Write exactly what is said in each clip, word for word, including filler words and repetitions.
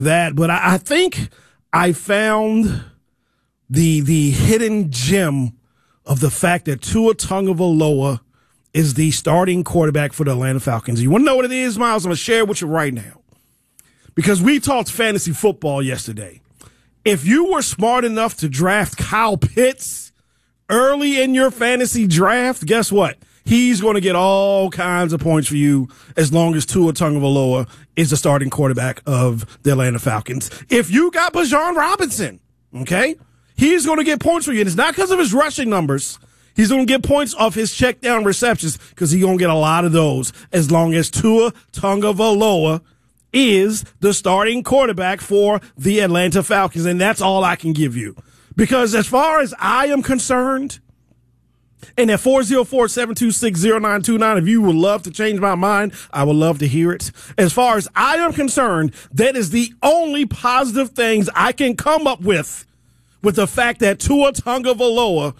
that, but I, I think I found the the hidden gem of the fact that Tua Tagovailoa is the starting quarterback for the Atlanta Falcons. You want to know what it is, Miles? I'm going to share it with you right now. Because we talked fantasy football yesterday. If you were smart enough to draft Kyle Pitts early in your fantasy draft, guess what? He's going to get all kinds of points for you as long as Tua Tagovailoa is the starting quarterback of the Atlanta Falcons. If you got Bijan Robinson, okay, he's going to get points for you. And it's not because of his rushing numbers. He's going to get points off his check down receptions because he's going to get a lot of those as long as Tua Tagovailoa is the starting quarterback for the Atlanta Falcons. And that's all I can give you. Because as far as I am concerned, and at four oh four, seven two six, oh nine two nine, if you would love to change my mind, I would love to hear it. As far as I am concerned, that is the only positive things I can come up with, with the fact that Tua Tagovailoa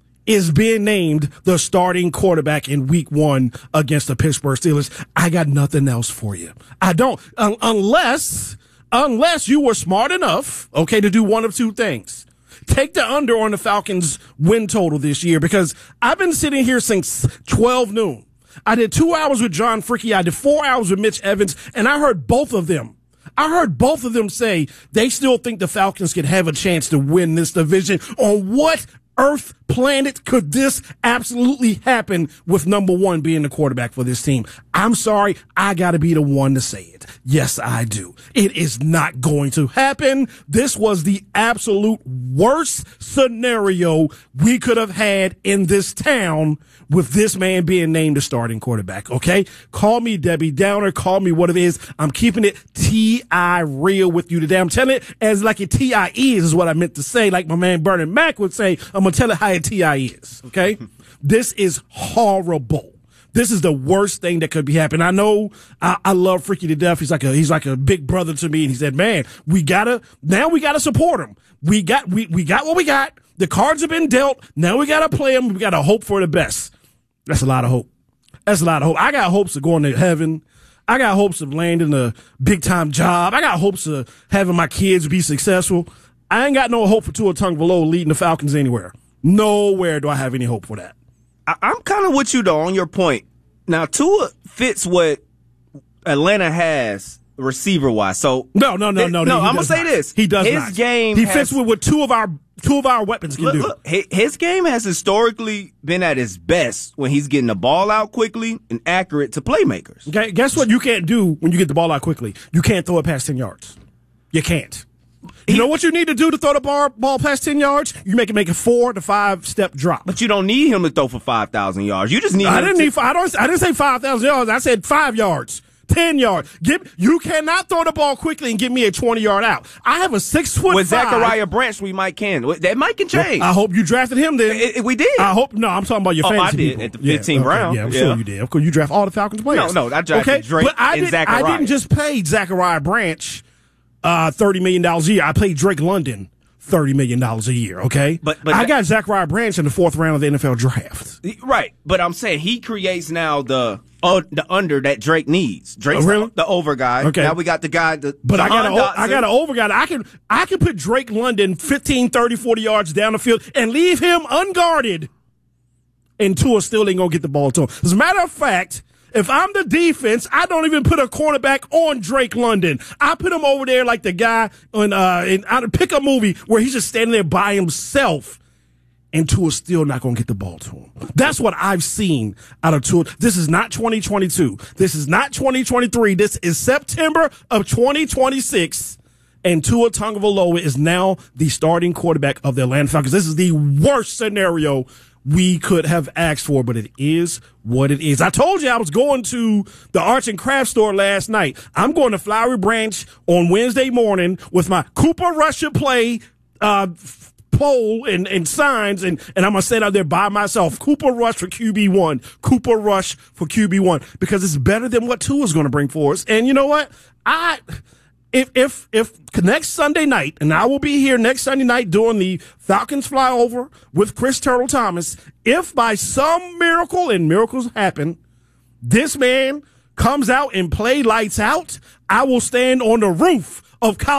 is being named the starting quarterback in week one against the Pittsburgh Steelers. I got nothing else for you. I don't, un- unless, unless you were smart enough, okay, to do one of two things. Take the under on the Falcons win total this year, because I've been sitting here since twelve noon. I did two hours with John Fricke. I did four hours with Mitch Evans, and I heard both of them. I heard both of them say they still think the Falcons could have a chance to win this division. On what earth planet could this absolutely happen with number one being the quarterback for this team? I'm sorry, I gotta be the one to say it. Yes, I do. It is not going to happen. This was the absolute worst scenario we could have had in this town with this man being named the starting quarterback, okay? Call me Debbie Downer, call me what it is. I'm keeping it T I real with you today. I'm telling it as like a T I is, is what I meant to say, like my man Bernie Mac would say. I'm gonna tell it how a T I is, okay? This is horrible. This is the worst thing that could be happening. I know I, I love Fricke to death. He's like a he's like a big brother to me. And he said, "Man, we gotta now we gotta support him. We got we we got what we got. The cards have been dealt. Now we gotta play them. We gotta hope for the best." That's a lot of hope. That's a lot of hope. I got hopes of going to heaven. I got hopes of landing a big time job. I got hopes of having my kids be successful. I ain't got no hope for Tua Tagovailoa leading the Falcons anywhere. Nowhere do I have any hope for that. I, I'm kind of with you, though, on your point. Now, Tua fits what Atlanta has receiver-wise. So No, no, no, it, no. No, he I'm going to say not. this. He does his not. game He has, fits with what two of our two of our weapons can look, do. Look, his game has historically been at his best when he's getting the ball out quickly and accurate to playmakers. Okay, guess what you can't do when you get the ball out quickly? You can't throw it past ten yards. You can't. You know what you need to do to throw the ball, ball past ten yards? You make it make a four to five step drop. But you don't need him to throw for five thousand yards. You just need. I him didn't to- need. I don't. I didn't say five thousand yards. I said five yards, ten yards. Give. You cannot throw the ball quickly and give me a twenty yard out. I have a six foot. With five. Zachariah Branch, we might can. That might can change. Well, I hope you drafted him then. It, it, we did. I hope. No, I'm talking about your Oh, fantasy I did people. at the fifteenth yeah, okay, round. Yeah, I'm yeah. sure you did. Of course, you draft all the Falcons players. No, no, I drafted okay? Drake but I and did, Zachariah. I didn't just pay Zachariah Branch uh, thirty million dollars a year. I paid Drake London thirty million dollars a year, okay? But, but I got Zachariah Branch in the fourth round of the N F L draft. Right, but I'm saying he creates now the uh, the under that Drake needs. Drake's Oh, really? the, the over guy. Okay. Now we got the guy. The, But I got, Jahan a, I Dotson. got an over guy. I can, I can put Drake London fifteen, thirty, forty yards down the field and leave him unguarded, and Tua still ain't going to get the ball to him. As a matter of fact, if I'm the defense, I don't even put a cornerback on Drake London. I put him over there like the guy on, uh, in, I pick a movie where he's just standing there by himself, and Tua's still not going to get the ball to him. That's what I've seen out of Tua. This is not twenty twenty-two. This is not twenty twenty-three. This is September of twenty twenty-six. And Tua Tagovailoa is now the starting quarterback of the Atlanta Falcons. This is the worst scenario we could have asked for, but it is what it is. I told you I was going to the arts and crafts store last night. I'm going to Flowery Branch on Wednesday morning with my Cooper Rush should play uh, pole and, and signs, and, and I'm going to sit out there by myself. Cooper Rush for Q B one. Cooper Rush for Q B one, because it's better than what Tua's going to bring for us. And you know what? I... If, if, if next Sunday night, and I will be here next Sunday night doing the Falcons flyover with Chris Turtle Thomas, if by some miracle, and miracles happen, this man comes out and play lights out, I will stand on the roof of college